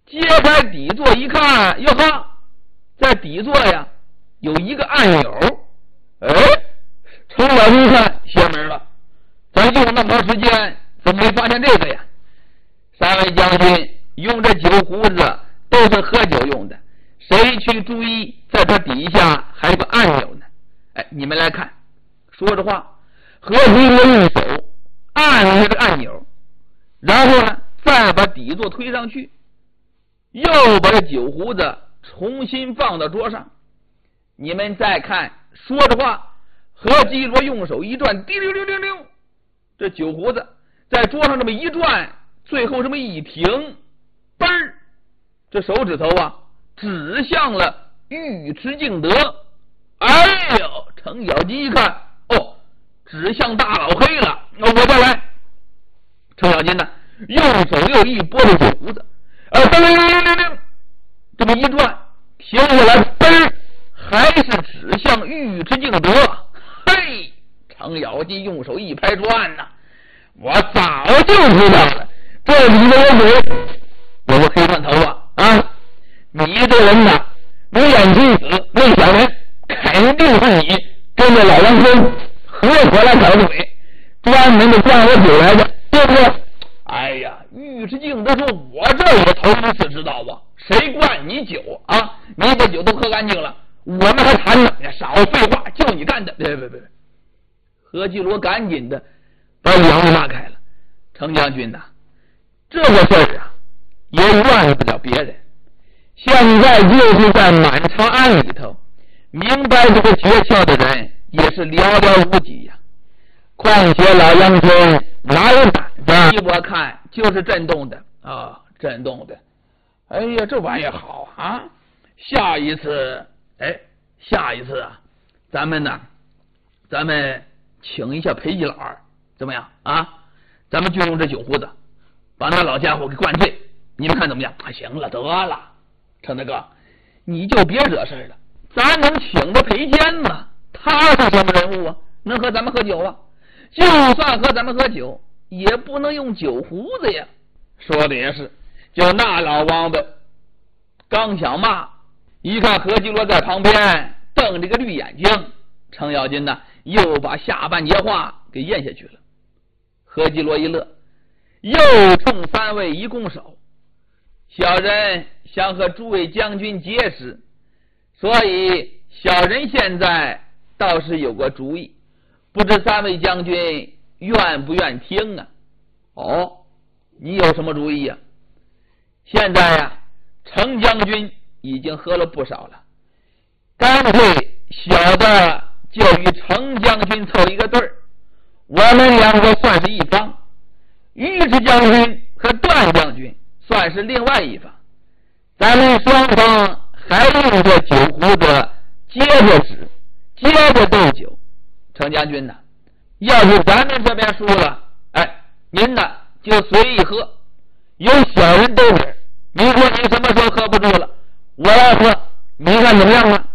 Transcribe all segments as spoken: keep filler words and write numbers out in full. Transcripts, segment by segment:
揭开底座一看，哟呵，在底座呀有一个按钮。哎，程咬金一看邪门了，咱用了那么长时间，怎么没发现这个呀？三位将军用这酒壶子都是喝酒用的，谁去注意在这底下还有个按钮呢？哎，你们来看，说着话，何其罗用手按了这个按钮，然后呢再把底座推上去，又把这酒壶子重新放到桌上。你们再看，说着话，何基罗用手一转，滴溜溜溜溜，这酒壶子在桌上这么一转，最后这么一停，嘣儿，这手指头啊指向了尉迟敬德。哎呦，程咬金一看，哦，指向大老黑了，那我再来。程咬金呢用手又一拨着酒壶子，呃，噔噔噔噔噔，这么一转，停下来，嘣，还是指向尉迟敬德。嘿，程咬金用手一拍转呐，我早就知道了，这里头有鬼，有个黑蒜头啊啊！你这人呐，没眼睛死，没想人，肯定是你跟着老杨村合伙来搞鬼，专门的灌我酒来的，对不对？哎呀，尉迟敬德说，我这也头一次知道啊，谁灌你酒啊？你把酒都喝干净了，我们还谈呢，少废话，就你干的！别别别！何基罗赶紧的把梁子拉开了。程将军呐、啊，这个事儿啊，也怨不了别人。现在就是在满长安里头，明白这个诀窍的人也是寥寥无几呀、啊。况且老杨村哪有胆子？我看就是震动的啊，震动的。哎呀，这玩意儿好啊！下一次，哎，下一次啊，咱们呢，咱们请一下裴基老二，怎么样啊？咱们就用这酒壶子把那老家伙给灌醉，你们看怎么样？啊，行了，得了，程大哥，你就别惹事了。咱能请着裴坚吗？他是什么人物啊？能和咱们喝酒啊？就算和咱们喝酒，也不能用酒壶子呀。说的也是，就那老王八刚想骂，一看何基罗在旁边瞪着个绿眼睛，程咬金呢又把下半截话给咽下去了。何基罗一乐，又冲三位一拱手，小人想和诸位将军结识，所以小人现在倒是有个主意，不知三位将军愿不愿听啊？哦，你有什么主意呀、啊？现在呀、啊，程将军已经喝了不少了，干脆小的就与程将军凑一个对儿，我们两个算是一方，尉迟将军和段将军算是另外一方，咱们双方还用这酒壶子接着使，接着斗酒。程将军呢，要是咱们这边输了，哎，您呢就随意喝，有小人斗嘴，您说您什么时候喝不住了，我要喝，你看怎么样啊？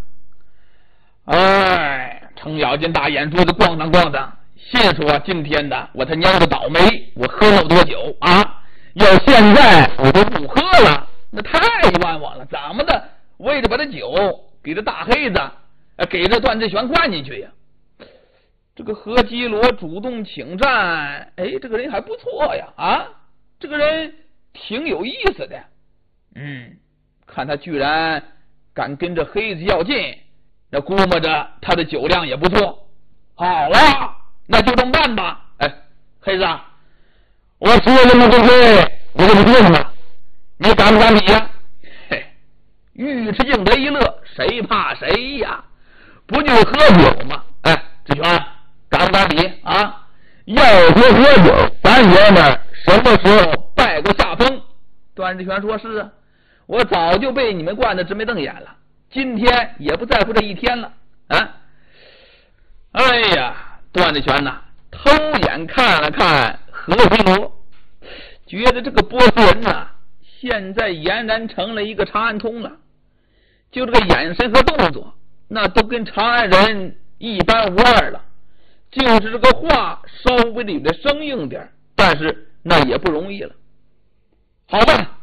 哎，程咬金大眼珠子咣当咣当，心说今天的我他娘的倒霉，我喝那么多酒啊，要现在我都不喝了，那太冤枉了，怎么的为了把这酒给这大黑子给这段志全灌进去呀？这个何基罗主动请战，哎，这个人还不错呀，啊，这个人挺有意思的。嗯，看他居然敢跟着黑子较劲，那估摸着他的酒量也不错。好啊，那就这么办吧。哎，黑子，我说这么多回，我就不问了，你敢不敢比呀？嘿，尉迟敬德一乐，谁怕谁呀？不就喝酒吗？哎，志全，敢不敢比啊？要说喝酒，咱爷们儿什么时候败过下风？段志全说是啊，我早就被你们灌得直眉瞪眼了，今天也不在乎这一天了啊！哎呀，段志全呐，偷眼看了看何基罗，觉得这个波斯人呐，现在俨然成了一个长安通了，就这个眼神和动作，那都跟长安人一般无二了。就是这个话稍微的有点生硬点，但是那也不容易了。好吧，